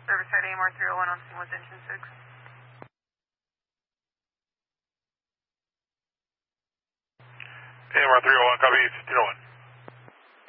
Riverside AMR 301 on scene with engine 6. AMR 301, copy 1501.